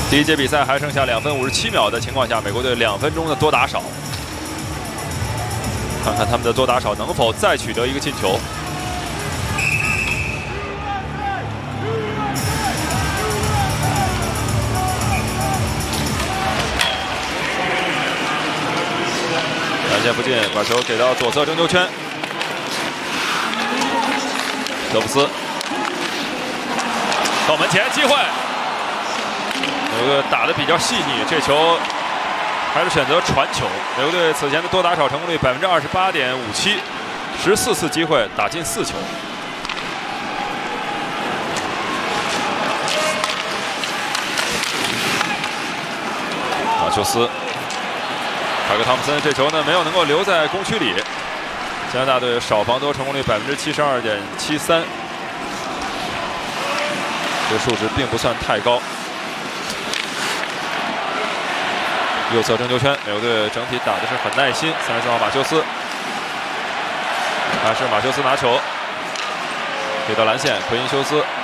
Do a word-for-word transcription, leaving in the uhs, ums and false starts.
第一节比赛还剩下两分五十七秒的情况下，美国队两分钟的多打少，看看他们的多打少能否再取得一个进球。拦截不进，把球给到左侧争球圈，德布斯到门前，机会。 有个打得比较细腻，这球还是选择传球。美国队此前的多打少成功率百分之二十八点五七，十四次机会打进四球。马修斯，塔克汤普森这球呢没有能够留在攻区里。加拿大队少防多成功率百分之七十二点七三，这个数值并不算太高。 右侧争球圈，美国队整体打的是很耐心。三十四号马修斯，还是马修斯拿球，给到蓝线，奎因修斯